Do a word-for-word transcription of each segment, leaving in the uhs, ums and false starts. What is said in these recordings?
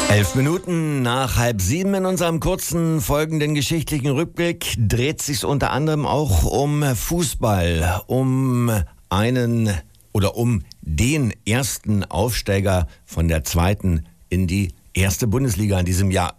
Elf Minuten nach halb sieben in unserem kurzen folgenden geschichtlichen Rückblick dreht sich unter anderem auch um Fußball, um einen oder um den ersten Aufsteiger von der zweiten in die erste Bundesliga in diesem Jahr.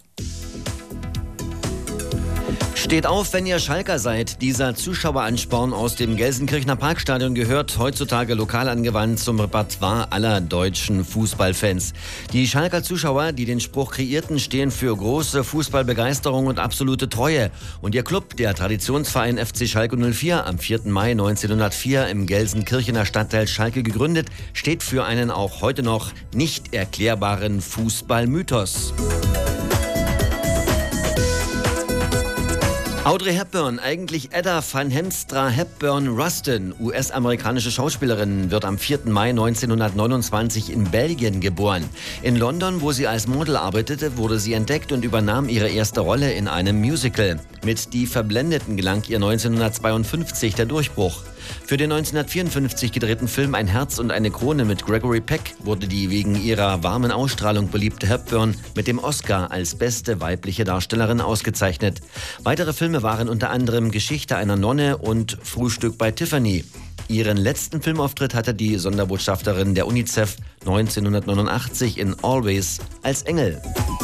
Steht auf, wenn ihr Schalker seid. Dieser Zuschaueransporn aus dem Gelsenkirchener Parkstadion gehört heutzutage lokal angewandt zum Repertoire aller deutschen Fußballfans. Die Schalker Zuschauer, die den Spruch kreierten, stehen für große Fußballbegeisterung und absolute Treue. Und ihr Club, der Traditionsverein F C Schalke null vier, am vierten Mai neunzehnhundertvier im Gelsenkirchener Stadtteil Schalke gegründet, steht für einen auch heute noch nicht erklärbaren Fußballmythos. Audrey Hepburn, eigentlich Edda Van Hemstra Hepburn Rustin, U S-amerikanische Schauspielerin, wird am vierten Mai neunzehnhundertneunundzwanzig in Belgien geboren. In London, wo sie als Model arbeitete, wurde sie entdeckt und übernahm ihre erste Rolle in einem Musical. Mit Die Verblendeten gelang ihr neunzehnhundertzweiundfünfzig der Durchbruch. Für den neunzehnhundertvierundfünfzig gedrehten Film Ein Herz und eine Krone mit Gregory Peck wurde die wegen ihrer warmen Ausstrahlung beliebte Hepburn mit dem Oscar als beste weibliche Darstellerin ausgezeichnet. Weitere Filme waren unter anderem Geschichte einer Nonne und Frühstück bei Tiffany. Ihren letzten Filmauftritt hatte die Sonderbotschafterin der UNICEF neunzehnhundertneunundachtzig in Always als Engel.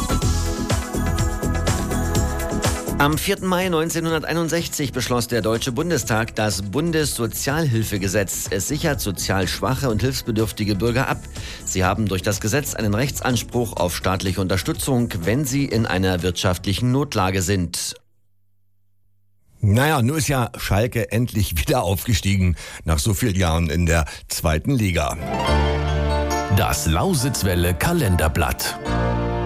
Am vierten Mai neunzehnhunderteinundsechzig beschloss der Deutsche Bundestag das Bundessozialhilfegesetz. Es sichert sozial schwache und hilfsbedürftige Bürger ab. Sie haben durch das Gesetz einen Rechtsanspruch auf staatliche Unterstützung, wenn sie in einer wirtschaftlichen Notlage sind. Naja, nur ist ja Schalke endlich wieder aufgestiegen, nach so vielen Jahren in der zweiten Liga. Das Lausitzwelle Kalenderblatt.